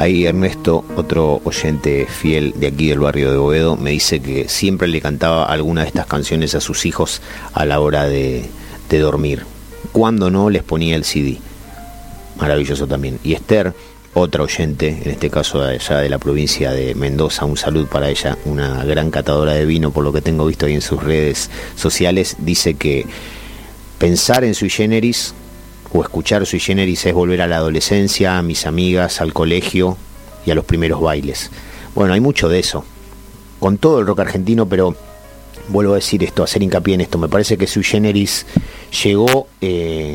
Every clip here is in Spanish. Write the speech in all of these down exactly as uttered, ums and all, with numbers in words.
Ahí Ernesto, otro oyente fiel de aquí del barrio de Boedo, me dice que siempre le cantaba alguna de estas canciones a sus hijos a la hora de, de dormir. Cuando no, les ponía el C D. Maravilloso también. Y Esther, otra oyente, en este caso allá de la provincia de Mendoza, un saludo para ella, una gran catadora de vino, por lo que tengo visto ahí en sus redes sociales, dice que pensar en Sui Generis o escuchar Sui Generis es volver a la adolescencia, a mis amigas, al colegio y a los primeros bailes. Bueno, hay mucho de eso, con todo el rock argentino, pero vuelvo a decir esto, a hacer hincapié en esto, me parece que Sui Generis llegó eh,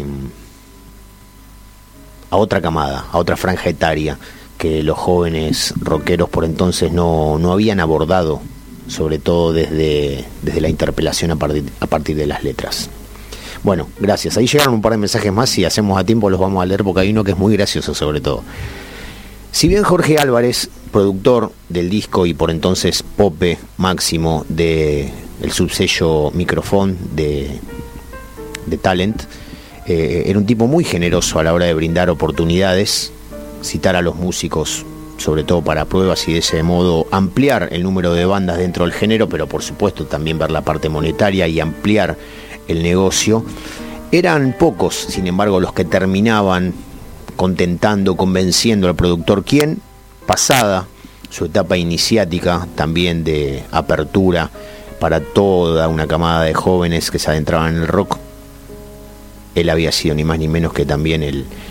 a otra camada, a otra franja etaria que los jóvenes rockeros por entonces no, no habían abordado, sobre todo desde, desde la interpelación a partir, a partir de las letras. Bueno, gracias. Ahí llegaron un par de mensajes más, si hacemos a tiempo los vamos a leer porque hay uno que es muy gracioso sobre todo. Si bien Jorge Álvarez, productor del disco y por entonces Pope máximo de el subsello Microfón de, de Talent, eh, era un tipo muy generoso a la hora de brindar oportunidades, citar a los músicos sobre todo para pruebas y de ese modo ampliar el número de bandas dentro del género, pero por supuesto también ver la parte monetaria y ampliar el negocio. Eran pocos, sin embargo, los que terminaban contentando, convenciendo al productor, quien, pasada su etapa iniciática también de apertura para toda una camada de jóvenes que se adentraban en el rock, él había sido ni más ni menos que también el